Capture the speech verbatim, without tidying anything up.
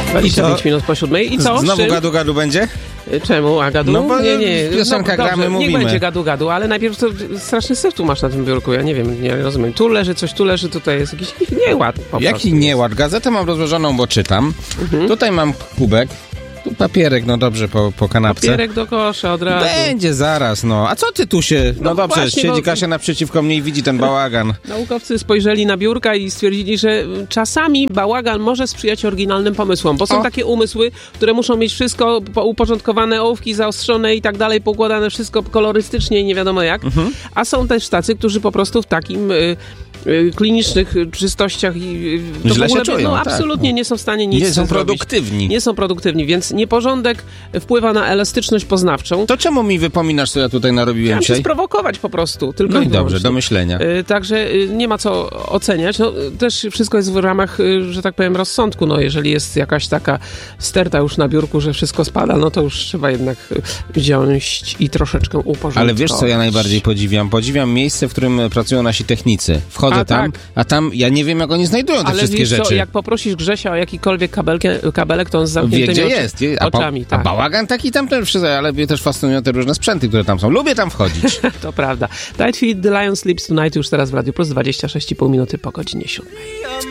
dwadzieścia pięć minut po siódmej. I co? Znowu Czym? gadu gadu będzie? Czemu? A gadu? No bo nie, nie. piosenka no, gramy, dobrze, mówimy. Niech będzie gadu gadu, ale najpierw to straszny syf tu masz na tym biurku. Ja nie wiem, nie rozumiem. Tu leży coś, tu leży, tutaj jest jakiś nieład. Po Jaki nieład? Gazetę mam rozłożoną, bo czytam. Mhm. Tutaj mam kubek. Tu papierek, no dobrze, po, po kanapce. Papierek do kosza od razu. Będzie zaraz, no. A co ty tu się... No, No dobrze, właśnie, siedzi no- Kasia naprzeciwko mnie i widzi ten bałagan. Naukowcy spojrzeli na biurka i stwierdzili, że czasami bałagan może sprzyjać oryginalnym pomysłom, bo są O. takie umysły, które muszą mieć wszystko po- uporządkowane, ołówki zaostrzone i tak dalej, poukładane wszystko kolorystycznie i nie wiadomo jak. Mhm. A są też tacy, którzy po prostu w takim... Y, y, klinicznych czystościach i y, to Źle w ogóle się czują, no, tak. absolutnie nie są w stanie nic Nie są zrobić. produktywni. Nie są produktywni, więc nieporządek wpływa na elastyczność poznawczą. To czemu mi wypominasz, co ja tutaj narobiłem Chciałem cię dzisiaj? sprowokować po prostu, tylko No i wyłącznie. dobrze, do myślenia. Y, Także y, nie ma co oceniać. No, y, też wszystko jest w ramach, y, że tak powiem, rozsądku. No, jeżeli jest jakaś taka sterta już na biurku, że wszystko spada, no to już trzeba jednak y, wziąć i troszeczkę uporządkować. Ale wiesz, co ja najbardziej podziwiam? Podziwiam miejsce, w którym pracują nasi technicy. Wchodzę A, tam, tak. a tam ja nie wiem, jak oni znajdują te Ale wszystkie wiesz rzeczy. co, jak poprosisz Grzesia o jakikolwiek kabelkę, kabelek, to on z Wie, zamkniętymi gdzie oczy, jest. Wie, a, oczami. a Tak, bałagan taki tam też wszystko, ale mnie też fascynują te różne sprzęty, które tam są. Lubię tam wchodzić. to prawda. Tight Fit, The Lion Sleeps Tonight już teraz w Radiu Plus, dwadzieścia sześć i pół minuty po godzinie siódmej.